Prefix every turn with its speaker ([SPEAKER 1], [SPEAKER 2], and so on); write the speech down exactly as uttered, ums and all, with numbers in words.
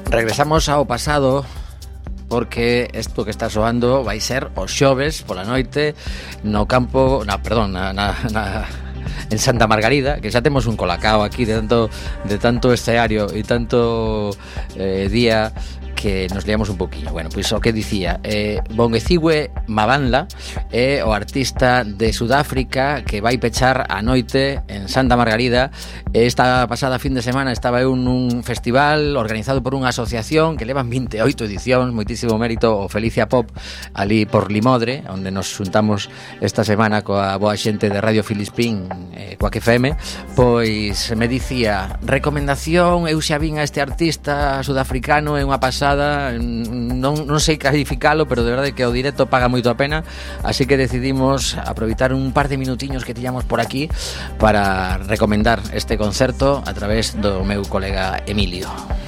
[SPEAKER 1] Regresamos ao pasado porque isto que está soando vai ser os xoves pola noite no campo, na, perdón, na, na, na en Santa Margarida, que xa temos un colacao aquí de tanto de tanto escenario e tanto eh, día que nos liamos un poquinho. Bueno, pois o que dicía, eh, Bongeziwe Mabala é o artista de Sudáfrica que vai pechar a noite en Santa Margarida. Esta pasada fin de semana estaba eu nun festival organizado por unha asociación que levan vinte e oito edicións, moitísimo mérito, o Felicia Pop, ali por Limodre, onde nos xuntamos esta semana coa boa xente de Radio Filispín, eh, coa Q F M. Pois me dicía, recomendación, eu xa vin a este artista sudafricano, é unha pasada, non, non sei calificalo, pero de verdade que o directo paga moito a pena, así que decidimos aproveitar un par de minutiños que tiñamos por aquí para recomendar este concerto a través do meu colega Emilio.